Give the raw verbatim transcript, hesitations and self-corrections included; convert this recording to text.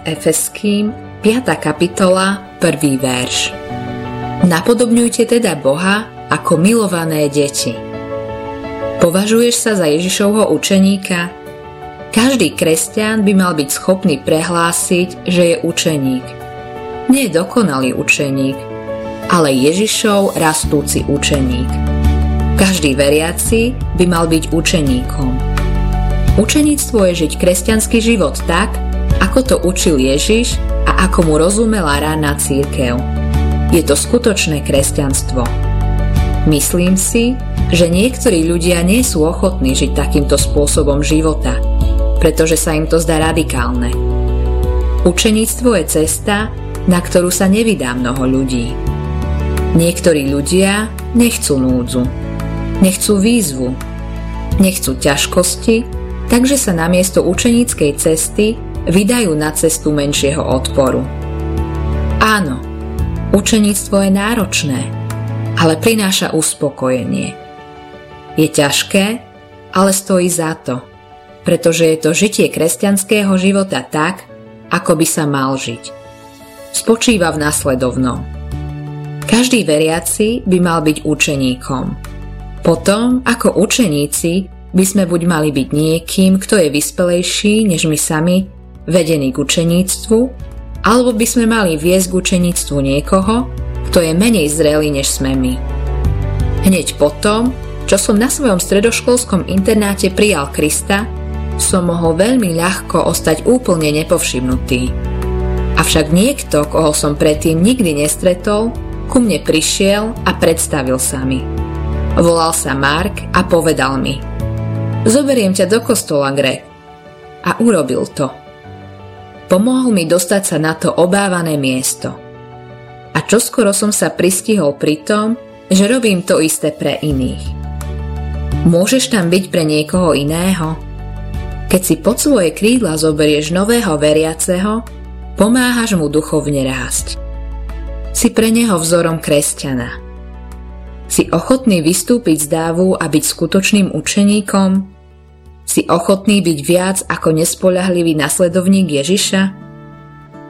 Efeským, piata kapitola, prvý verš. Napodobňujte teda Boha ako milované deti. Považuješ sa za Ježišovho učeníka? Každý kresťan by mal byť schopný prehlásiť, že je učeník. Nie je dokonalý učeník, ale Ježišov rastúci učeník. Každý veriaci by mal byť učeníkom. Učeníctvo je žiť kresťanský život tak, ako to učil Ježiš a ako mu rozumela raná cirkev. Je to skutočné kresťanstvo. Myslím si, že niektorí ľudia nie sú ochotní žiť takýmto spôsobom života, pretože sa im to zdá radikálne. Učeníctvo je cesta, na ktorú sa nevydá mnoho ľudí. Niektorí ľudia nechcú núdzu, nechcú výzvu, nechcú ťažkosti, takže sa namiesto učeníckej cesty vydajú na cestu menšieho odporu. Áno, učeníctvo je náročné, ale prináša uspokojenie. Je ťažké, ale stojí za to, pretože je to žitie kresťanského života tak, ako by sa mal žiť. Spočíva v nasledovnom. Každý veriaci by mal byť učeníkom. Potom, ako učeníci, by sme buď mali byť niekým, kto je vyspelejší než my sami, vedený k učeníctvu, alebo by sme mali viesť k učeníctvu niekoho, kto je menej zrelý než sme my. Hneď potom, čo som na svojom stredoškolskom internáte prijal Krista, som mohol veľmi ľahko ostať úplne nepovšimnutý. Avšak niekto, koho som predtým nikdy nestretol, ku mne prišiel a predstavil sa mi. Volal sa Mark a povedal mi: Zoberiem ťa do kostola, Greg. A urobil to. Pomohol mi dostať sa na to obávané miesto. A čoskoro som sa pristihol pri tom, že robím to isté pre iných. Môžeš tam byť pre niekoho iného? Keď si pod svoje krídla zoberieš nového veriaceho, pomáhaš mu duchovne rásť. Si pre neho vzorom kresťana. Si ochotný vystúpiť z dávu a byť skutočným učeníkom? Si ochotný byť viac ako nespoľahlivý nasledovník Ježiša?